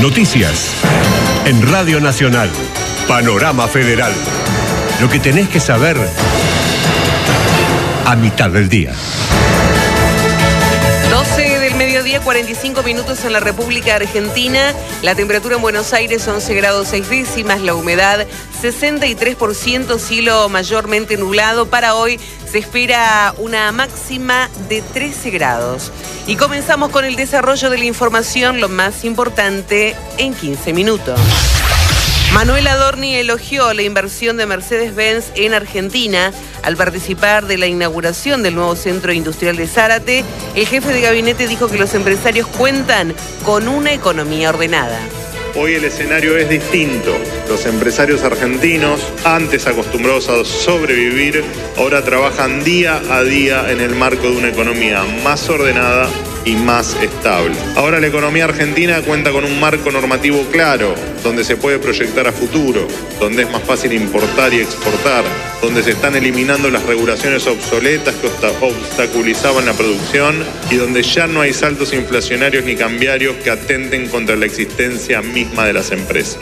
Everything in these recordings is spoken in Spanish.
Noticias en Radio Nacional. Panorama Federal. Lo que tenés que saber a mitad del día. 12 del mediodía, 45 minutos en la República Argentina. La temperatura en Buenos Aires 11 grados 6 décimas, la humedad 63%, cielo mayormente nublado. Para hoy se espera una máxima de 13 grados. Y comenzamos con el desarrollo de la información, lo más importante en 15 minutos. Manuel Adorni elogió la inversión de Mercedes-Benz en Argentina. Al participar de la inauguración del nuevo centro industrial de Zárate, el jefe de gabinete dijo que los empresarios cuentan con una economía ordenada. Hoy el escenario es distinto. Los empresarios argentinos, antes acostumbrados a sobrevivir, ahora trabajan día a día en el marco de una economía más ordenada y más estable. Ahora la economía argentina cuenta con un marco normativo claro, donde se puede proyectar a futuro, donde es más fácil importar y exportar, donde se están eliminando las regulaciones obsoletas que obstaculizaban la producción y donde ya no hay saltos inflacionarios ni cambiarios que atenten contra la existencia misma de las empresas.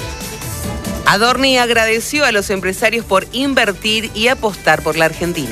Adorni agradeció a los empresarios por invertir y apostar por la Argentina.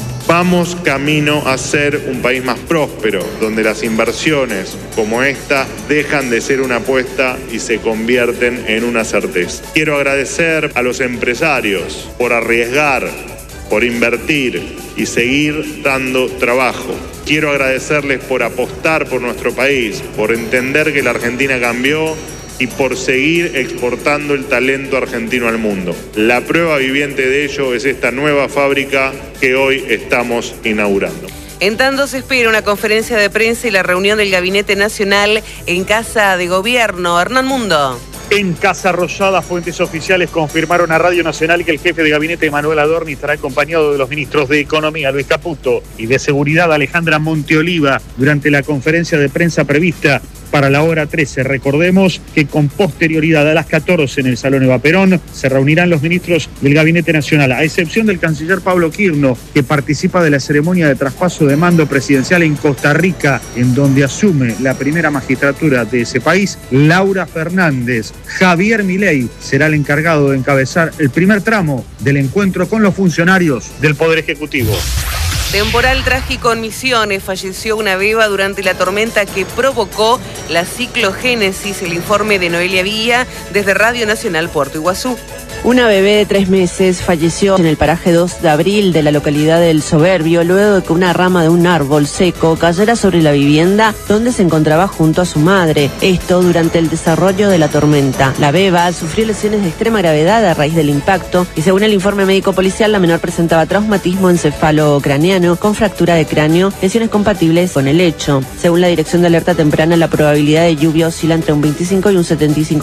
Vamos camino a ser un país más próspero, donde las inversiones como esta dejan de ser una apuesta y se convierten en una certeza. Quiero agradecer a los empresarios por arriesgar, por invertir y seguir dando trabajo. Quiero agradecerles por apostar por nuestro país, por entender que la Argentina cambió y por seguir exportando el talento argentino al mundo. La prueba viviente de ello es esta nueva fábrica que hoy estamos inaugurando. En tanto se espera una conferencia de prensa y la reunión del Gabinete Nacional en Casa de Gobierno. Hernán Mundo. En Casa Rosada, fuentes oficiales confirmaron a Radio Nacional que el jefe de gabinete Manuel Adorni estará acompañado de los ministros de Economía, Luis Caputo, y de Seguridad, Alejandra Monteoliva, durante la conferencia de prensa prevista para la hora 13. Recordemos que con posterioridad a las 14 en el Salón Eva Perón se reunirán los ministros del Gabinete Nacional, a excepción del canciller Pablo Quirno, que participa de la ceremonia de traspaso de mando presidencial en Costa Rica, en donde asume la primera magistratura de ese país. Laura Fernández. Javier Milei será el encargado de encabezar el primer tramo del encuentro con los funcionarios del Poder Ejecutivo. Temporal trágico en Misiones. Falleció una beba durante la tormenta que provocó la ciclogénesis. El informe de Noelia Villa desde Radio Nacional Puerto Iguazú. Una bebé de 3 meses falleció en el paraje 2 de abril de la localidad del Soberbio luego de que una rama de un árbol seco cayera sobre la vivienda donde se encontraba junto a su madre. Esto durante el desarrollo de la tormenta. La beba sufrió lesiones de extrema gravedad a raíz del impacto y según el informe médico policial la menor presentaba traumatismo encefalocraneano con fractura de cráneo, lesiones compatibles con el hecho. Según la Dirección de Alerta Temprana, la probabilidad de lluvia oscila entre un 25 y un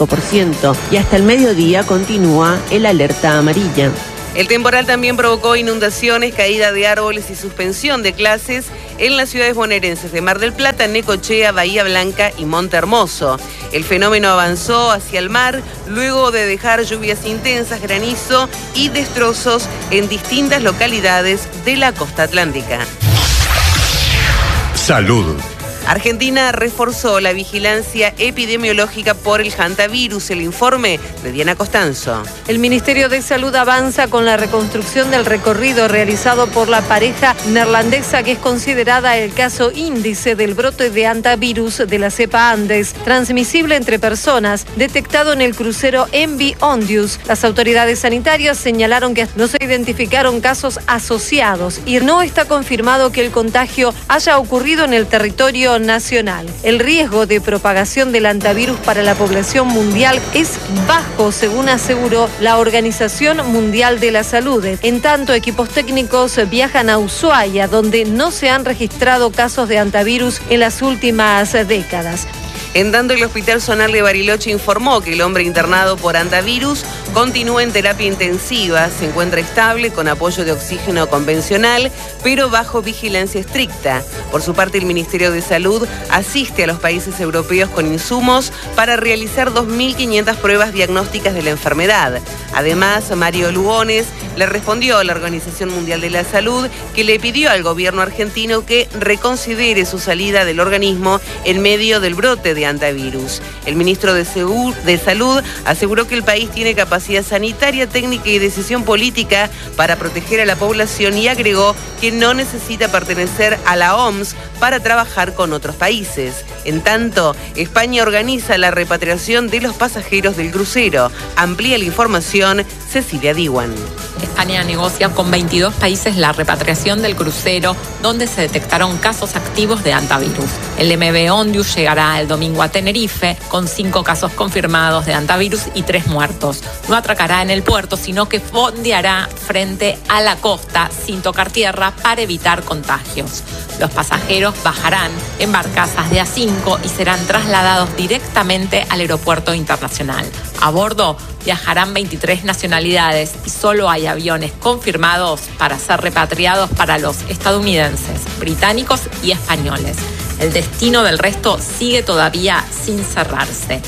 75% y hasta el mediodía continúa el alerta amarilla. El temporal también provocó inundaciones, caída de árboles y suspensión de clases en las ciudades bonaerenses de Mar del Plata, Necochea, Bahía Blanca y Monte Hermoso. El fenómeno avanzó hacia el mar luego de dejar lluvias intensas, granizo y destrozos en distintas localidades de la costa atlántica. Salud. Argentina reforzó la vigilancia epidemiológica por el hantavirus. El informe de Diana Costanzo. El Ministerio de Salud avanza con la reconstrucción del recorrido realizado por la pareja neerlandesa que es considerada el caso índice del brote de hantavirus de la cepa Andes, transmisible entre personas, detectado en el crucero MV Ondius. Las autoridades sanitarias señalaron que no se identificaron casos asociados y no está confirmado que el contagio haya ocurrido en el territorio nacional. El riesgo de propagación del hantavirus para la población mundial es bajo, según aseguró la Organización Mundial de la Salud. En tanto, equipos técnicos viajan a Ushuaia, donde no se han registrado casos de hantavirus en las últimas décadas. En tanto, el Hospital Zonal de Bariloche informó que el hombre internado por hantavirus continúa en terapia intensiva, se encuentra estable con apoyo de oxígeno convencional, pero bajo vigilancia estricta. Por su parte, el Ministerio de Salud asiste a los países europeos con insumos para realizar 2.500 pruebas diagnósticas de la enfermedad. Además, Mario Lugones le respondió a la Organización Mundial de la Salud, que le pidió al gobierno argentino que reconsidere su salida del organismo en medio del brote de hantavirus. El ministro de Salud aseguró que el país tiene capacidad sanitaria, técnica y decisión política para proteger a la población y agregó que no necesita pertenecer a la OMS para trabajar con otros países. En tanto, España organiza la repatriación de los pasajeros del crucero. Amplía la información Cecilia Diwan. España negocia con 22 países la repatriación del crucero, donde se detectaron casos activos de hantavirus. El MV Ondius llegará el domingo a Tenerife, con 5 casos confirmados de hantavirus y 3 muertos. No atracará en el puerto, sino que fondeará frente a la costa, sin tocar tierra, para evitar contagios. Los pasajeros bajarán en barcazas de A5 y serán trasladados directamente al aeropuerto internacional. A bordo viajarán 23 nacionalidades y solo hay aviones confirmados para ser repatriados para los estadounidenses, británicos y españoles. El destino del resto sigue todavía sin cerrarse.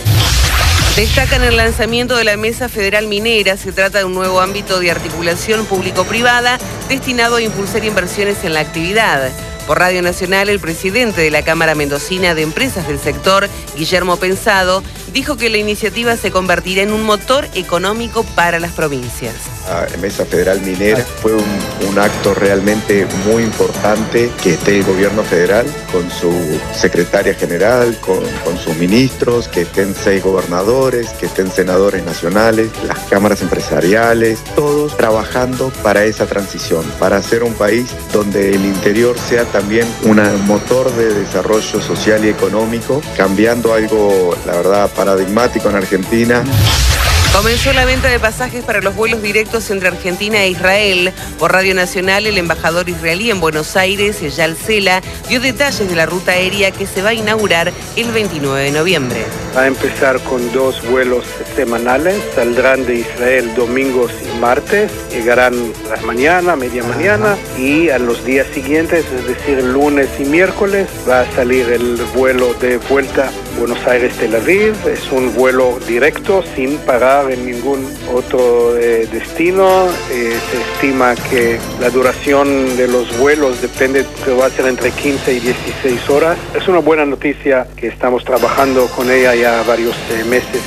Destacan el lanzamiento de la Mesa Federal Minera. Se trata de un nuevo ámbito de articulación público-privada destinado a impulsar inversiones en la actividad. Por Radio Nacional, el presidente de la Cámara Mendocina de Empresas del Sector, Guillermo Pensado, dijo que la iniciativa se convertirá en un motor económico para las provincias. La Mesa Federal Minera fue un acto realmente muy importante que esté el gobierno federal con su secretaria general, con sus ministros, que estén 6 gobernadores, que estén senadores nacionales, las cámaras empresariales, todos trabajando para esa transición, para hacer un país donde el interior sea también un motor de desarrollo social y económico, cambiando algo, la verdad, paradigmático en Argentina. Comenzó la venta de pasajes para los vuelos directos entre Argentina e Israel. Por Radio Nacional, el embajador israelí en Buenos Aires, Eyal Sela, dio detalles de la ruta aérea que se va a inaugurar el 29 de noviembre. Va a empezar con 2 vuelos semanales, saldrán de Israel domingos y martes, llegarán a la mañana, media mañana, y a los días siguientes, es decir, lunes y miércoles, va a salir el vuelo de vuelta Buenos Aires-Tel Aviv. Es un vuelo directo sin parar en ningún otro destino. Se estima que la duración de los vuelos depende, que va a ser entre 15 y 16 horas. Es una buena noticia que estamos trabajando con ella ya varios meses.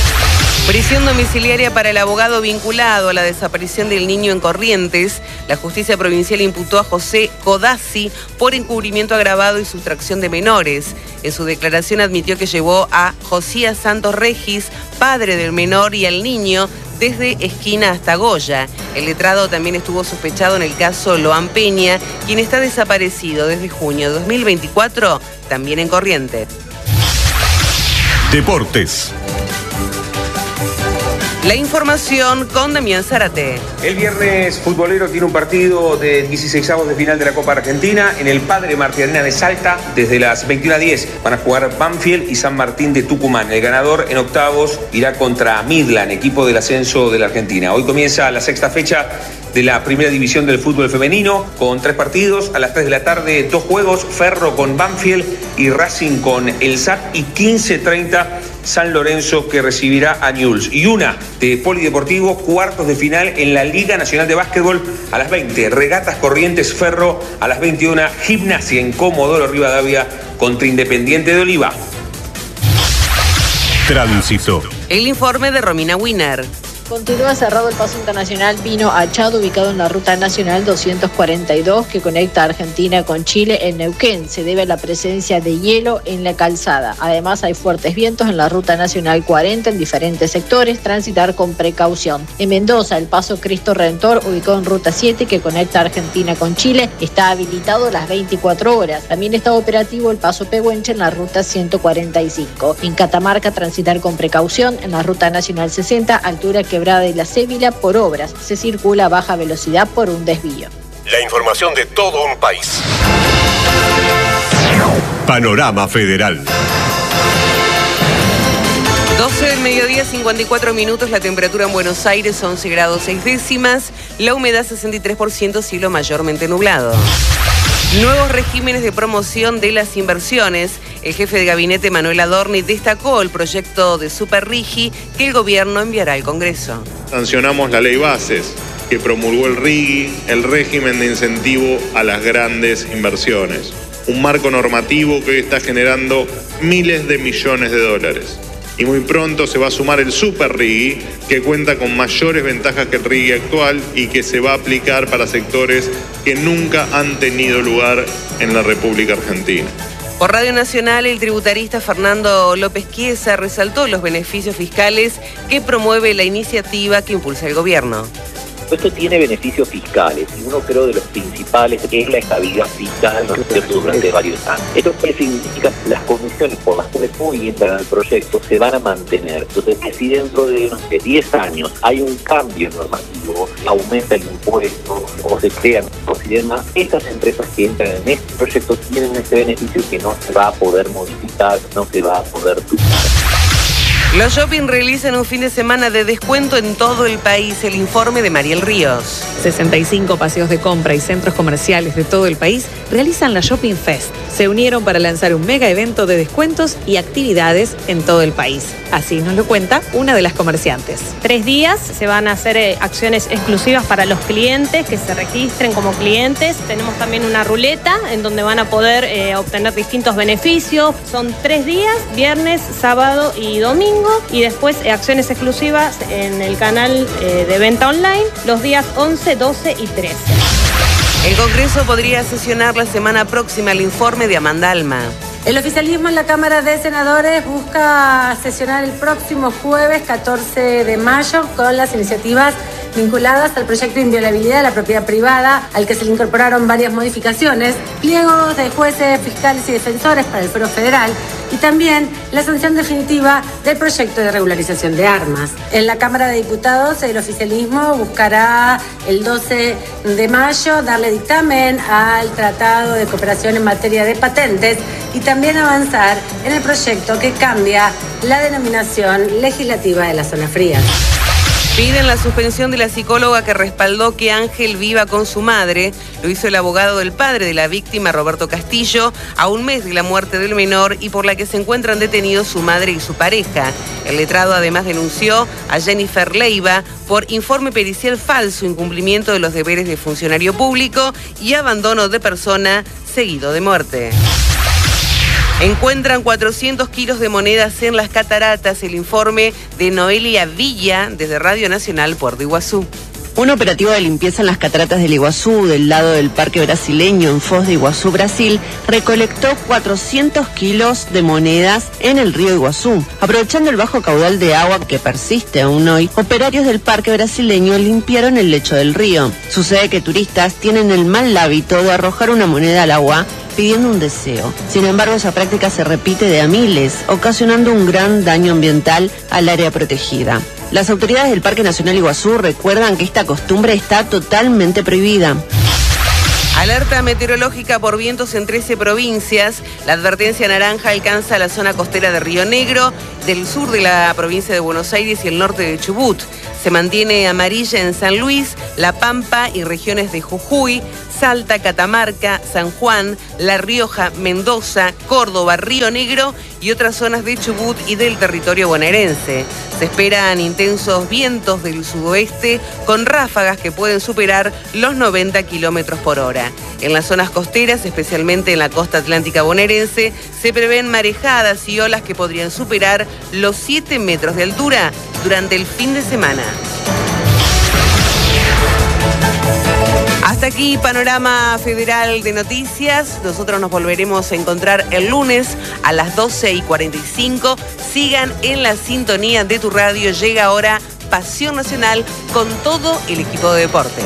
Prisión domiciliaria para el abogado vinculado a la desaparición del niño en Corrientes. La justicia provincial imputó a José Codazzi por encubrimiento agravado y sustracción de menores. En su declaración admitió que llevó a Josías Santos Regis, padre del menor, y al niño desde Esquina hasta Goya. El letrado también estuvo sospechado en el caso Loan Peña, quien está desaparecido desde junio de 2024, también en Corrientes. Deportes. La información con Damián Zárate. El viernes futbolero tiene un partido de 16avos de final de la Copa Argentina en el Padre Martí Arena de Salta. Desde las 21:10 van a jugar Banfield y San Martín de Tucumán. El ganador en octavos irá contra Midland, equipo del ascenso de la Argentina. Hoy comienza la 6ª fecha de la primera división del fútbol femenino con 3 partidos. A las 3 de la tarde 2 juegos, Ferro con Banfield y Racing con el SAT, y 15:30 San Lorenzo, que recibirá a Newell's. Y una de Polideportivo, cuartos de final en la Liga Nacional de Básquetbol a las 20. Regatas Corrientes Ferro a las 21. Gimnasia en Comodoro Rivadavia contra Independiente de Oliva. Tránsito. El informe de Romina Wiener. Continúa cerrado el paso internacional Pino Achado, ubicado en la ruta nacional 242 que conecta Argentina con Chile en Neuquén. Se debe a la presencia de hielo en la calzada. Además, hay fuertes vientos en la ruta nacional 40 en diferentes sectores. Transitar con precaución. En Mendoza, el paso Cristo Redentor, ubicado en ruta 7 que conecta Argentina con Chile, está habilitado las 24 horas. También está operativo el paso Pehuenche en la ruta 145. En Catamarca, transitar con precaución en la ruta nacional 60, altura Quebrada de la Cébila, por obras. Se circula a baja velocidad por un desvío. La información de todo un país. Panorama Federal. 12 del mediodía, 54 minutos, la temperatura en Buenos Aires 11 grados 6 décimas, la humedad 63%, cielo mayormente nublado. Nuevos regímenes de promoción de las inversiones. El jefe de gabinete Manuel Adorni destacó el proyecto de Superrigi que el gobierno enviará al Congreso. Sancionamos la ley Bases, que promulgó el RIGI, el régimen de incentivo a las grandes inversiones. Un marco normativo que hoy está generando miles de millones de dólares. Y muy pronto se va a sumar el Super RIGI, que cuenta con mayores ventajas que el RIGI actual y que se va a aplicar para sectores que nunca han tenido lugar en la República Argentina. Por Radio Nacional, el tributarista Fernando López Chiesa resaltó los beneficios fiscales que promueve la iniciativa que impulsa el gobierno. Esto tiene beneficios fiscales y uno creo de los principales es la estabilidad fiscal durante varios años. Esto significa que las comisiones por las cuales hoy entran al proyecto se van a mantener. Entonces, si dentro de 10 años hay un cambio normativo, aumenta el impuesto o se crean y demás, estas empresas que entran en este proyecto tienen este beneficio que no se va a poder modificar, no se va a poder duplicar. Los shopping realizan un fin de semana de descuento en todo el país. El informe de Mariel Ríos. 65 paseos de compra y centros comerciales de todo el país realizan la Shopping Fest. Se unieron para lanzar un mega evento de descuentos y actividades en todo el país. Así nos lo cuenta una de las comerciantes. 3 días se van a hacer acciones exclusivas para los clientes que se registren como clientes. Tenemos también una ruleta en donde van a poder obtener distintos beneficios. Son 3 días, viernes, sábado y domingo. Y después acciones exclusivas en el canal de venta online los días 11, 12 y 13. El Congreso podría sesionar la semana próxima. El informe de Amanda Alma. El oficialismo en la Cámara de Senadores busca sesionar el próximo jueves 14 de mayo con las iniciativas vinculadas al proyecto de inviolabilidad de la propiedad privada, al que se le incorporaron varias modificaciones, pliegos de jueces, fiscales y defensores para el Fuero Federal y también la sanción definitiva del proyecto de regularización de armas. En la Cámara de Diputados, el oficialismo buscará el 12 de mayo darle dictamen al Tratado de Cooperación en materia de patentes y también avanzar en el proyecto que cambia la denominación legislativa de la zona fría. Piden la suspensión de la psicóloga que respaldó que Ángel viva con su madre. Lo hizo el abogado del padre de la víctima, Roberto Castillo, a un mes de la muerte del menor y por la que se encuentran detenidos su madre y su pareja. El letrado además denunció a Jennifer Leiva por informe pericial falso, incumplimiento de los deberes de funcionario público y abandono de persona seguido de muerte. Encuentran 400 kilos de monedas en las cataratas. El informe de Noelia Villa desde Radio Nacional Puerto Iguazú. Un operativo de limpieza en las cataratas del Iguazú, del lado del Parque Brasileño, en Foz de Iguazú, Brasil, recolectó 400 kilos de monedas en el río Iguazú. Aprovechando el bajo caudal de agua que persiste aún hoy, operarios del Parque Brasileño limpiaron el lecho del río. Sucede que turistas tienen el mal hábito de arrojar una moneda al agua pidiendo un deseo. Sin embargo, esa práctica se repite de a miles, ocasionando un gran daño ambiental al área protegida. Las autoridades del Parque Nacional Iguazú recuerdan que esta costumbre está totalmente prohibida. Alerta meteorológica por vientos en 13 provincias. La advertencia naranja alcanza la zona costera de Río Negro, del sur de la provincia de Buenos Aires y el norte de Chubut. Se mantiene amarilla en San Luis, La Pampa y regiones de Jujuy, Salta, Catamarca, San Juan, La Rioja, Mendoza, Córdoba, Río Negro y otras zonas de Chubut y del territorio bonaerense. Se esperan intensos vientos del sudoeste con ráfagas que pueden superar los 90 kilómetros por hora. En las zonas costeras, especialmente en la costa atlántica bonaerense, se prevén marejadas y olas que podrían superar los 7 metros de altura durante el fin de semana. Hasta aquí Panorama Federal de Noticias. Nosotros nos volveremos a encontrar el lunes a las 12:45. Sigan en la sintonía de tu radio. Llega ahora Pasión Nacional con todo el equipo de deportes.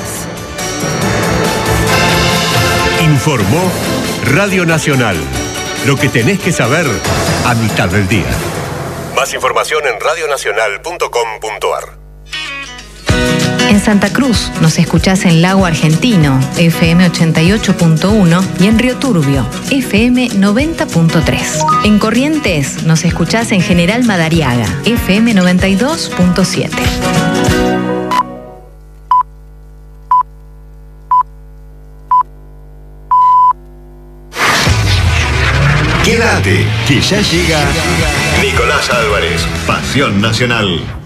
Informó Radio Nacional. Lo que tenés que saber a mitad del día. Más información en radionacional.com.ar. En Santa Cruz nos escuchás en Lago Argentino, FM 88.1 y en Río Turbio, FM 90.3. En Corrientes nos escuchás en General Madariaga, FM 92.7. Quédate, que ya llega Nicolás Álvarez, Pasión Nacional.